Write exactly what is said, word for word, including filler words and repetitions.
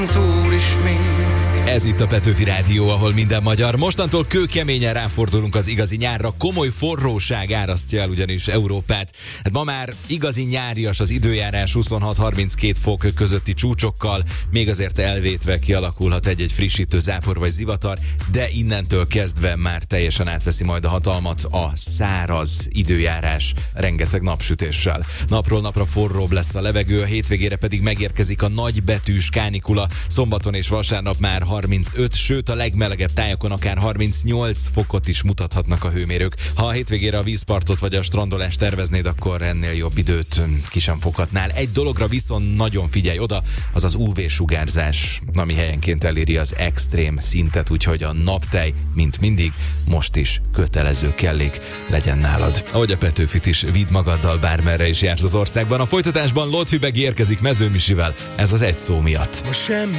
túl is még. Ez itt a Petőfi Rádió, ahol minden magyar. Mostantól kőkeményen ráfordulunk az igazi nyárra. Komoly forróság árasztja el ugyanis Európát. Hát ma már igazi nyárias az időjárás, huszonhat-harminckét fok közötti csúcsokkal, még azért elvétve kialakulhat egy-egy frissítő zápor vagy zivatar, de innentől kezdve már teljesen átveszi majd a hatalmat a száraz időjárás rengeteg napsütéssel. Napról napra forróbb lesz a levegő, a hétvégére pedig megérkezik a nagybetűs kánikula. Szombaton és vasárnap már harmincöt, sőt a legmelegebb tájakon akár harmincnyolc fokot is mutathatnak a hőmérők. Ha a hétvégére a vízpartot vagy a strandolást terveznéd, akkor ennél jobb időt ki sem foghatnál. Egy dologra viszont nagyon figyelj oda, az az ú vé-sugárzás, ami helyenként eléri az extrém szintet, úgyhogy a naptej, mint mindig, most is kötelező kellék legyen nálad. Ahogy a Petőfit is, vidd magaddal bármerre is jársz az országban. A folytatásban Lotfi Beg érkezik Mezőmisivel, ez az Egy szó miatt. Ma semmi